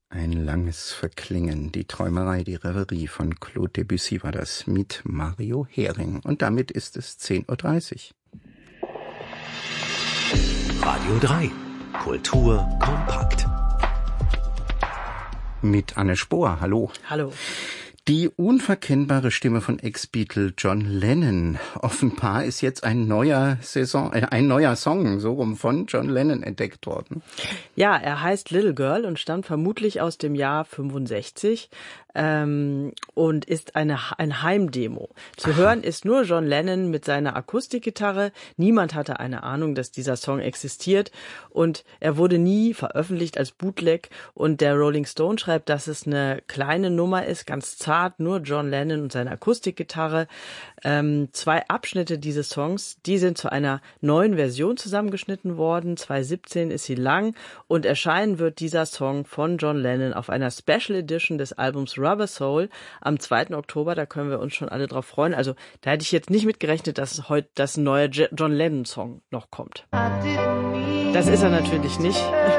Ein langes Verklingen, die Träumerei, die Reverie von Claude Debussy war das mit Mario Hering. Und damit ist es 10:30 Uhr. Radio 3, Kultur kompakt. Mit Anne Spohr, hallo. Hallo. Die unverkennbare Stimme von Ex-Beatle John Lennon. Offenbar ist jetzt ein neuer Song so rum von John Lennon entdeckt worden. Ja, er heißt Little Girl und stammt vermutlich aus dem Jahr 65 und ist ein Heimdemo. Zu hören ist nur John Lennon mit seiner Akustikgitarre. Niemand hatte eine Ahnung, dass dieser Song existiert und er wurde nie veröffentlicht als Bootleg. Und der Rolling Stone schreibt, dass es eine kleine Nummer ist, ganz zart, nur John Lennon und seine Akustikgitarre. 2 Abschnitte dieses Songs, die sind zu einer neuen Version zusammengeschnitten worden. 2017 ist sie lang und erscheinen wird dieser Song von John Lennon auf einer Special Edition des Albums Rubber Soul am 2. Oktober. Da können wir uns schon alle drauf freuen. Also da hätte ich jetzt nicht mit gerechnet, dass heute das neue John Lennon Song noch kommt. Das ist er natürlich nicht.